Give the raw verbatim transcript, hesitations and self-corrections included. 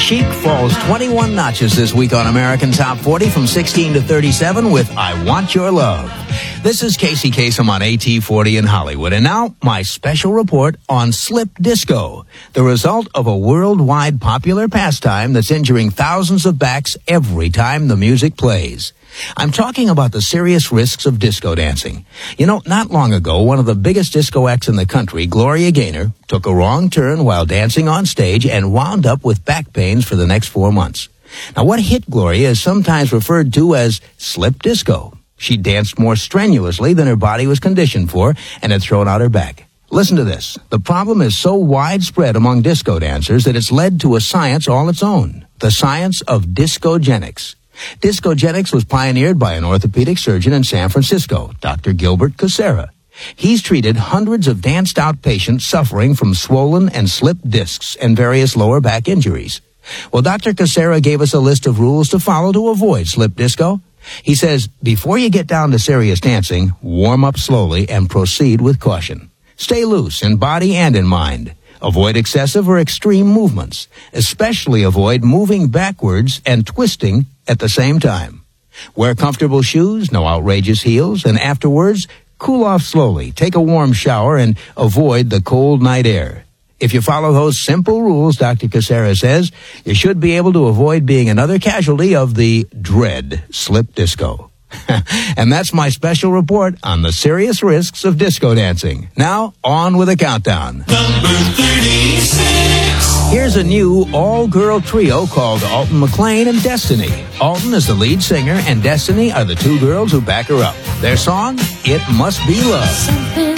Chic falls twenty-one notches this week on American Top forty from sixteen to thirty-seven with I Want Your Love. This is Casey Kasem on A T forty in Hollywood. And now, my special report on slip disco, the result of a worldwide popular pastime that's injuring thousands of backs every time the music plays. I'm talking about the serious risks of disco dancing. You know, not long ago, one of the biggest disco acts in the country, Gloria Gaynor, took a wrong turn while dancing on stage and wound up with back pains for the next four months. Now, what hit Gloria is sometimes referred to as slip disco. She danced more strenuously than her body was conditioned for and had thrown out her back. Listen to this. The problem is so widespread among disco dancers that it's led to a science all its own, the science of discogenics. Discogenics was pioneered by an orthopedic surgeon in San Francisco, Doctor Gilbert Casera. He's treated hundreds of danced-out patients suffering from swollen and slipped discs and various lower back injuries. Well, Doctor Casera gave us a list of rules to follow to avoid slip disco. He says, before you get down to serious dancing, warm up slowly and proceed with caution. Stay loose in body and in mind. Avoid excessive or extreme movements. Especially avoid moving backwards and twisting at the same time. Wear comfortable shoes, no outrageous heels, and afterwards, cool off slowly, take a warm shower, and avoid the cold night air. If you follow those simple rules, Doctor Casera says, you should be able to avoid being another casualty of the dread slip disco. And that's my special report on the serious risks of disco dancing. Now, on with the countdown. Number thirty-six. Here's a new all-girl trio called Alton McClain and Destiny. Alton is the lead singer, and Destiny are the two girls who back her up. Their song, It Must Be Love. Something